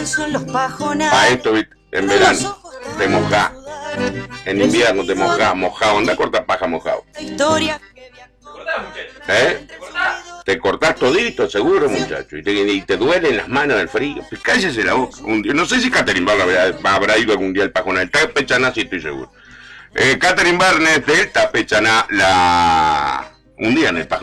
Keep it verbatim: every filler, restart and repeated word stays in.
Son los pajonados. Para esto, en verano, te mojás. En invierno te mojás, mojado. Anda a cortar paja mojado. Historia. ¿Eh? Te cortás todito, seguro, muchacho. Y te, y te duelen las manos del frío. Pues cállese la boca. Un día, no sé si Catherine Barnes habrá, habrá ido algún día al pajonal. Está pechaná, sí estoy seguro. Eh, Catherine Barnes, está pechaná la... un día en el pajonal.